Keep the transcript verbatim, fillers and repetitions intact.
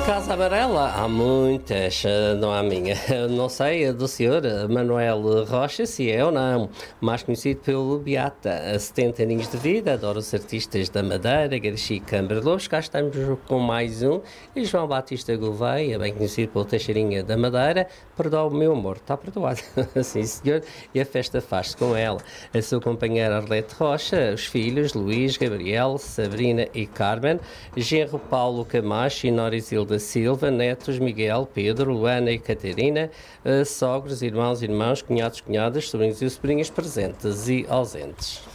Casa Amarela, há muitas, não há minha. Não sei, do senhor Manuel Rocha, se é ou não, mais conhecido pelo Beata. setenta aninhos de vida, adora os artistas da Madeira, Garxi e Câmara Lobos. Cá estamos com mais um. E João Batista Gouveia, bem conhecido pelo Teixeirinha da Madeira, perdoa o meu amor, está perdoado. Sim, senhor, e a festa faz-se com ela. A sua companheira Arlete Rocha, os filhos Luís, Gabriel, Sabrina e Carmen, genro Paulo Camacho e Nora Isilda Silva, netos Miguel, Pedro, Luana e Catarina, uh, sogros, irmãos, irmãos, cunhados, cunhadas, sobrinhos e sobrinhas presentes e ausentes.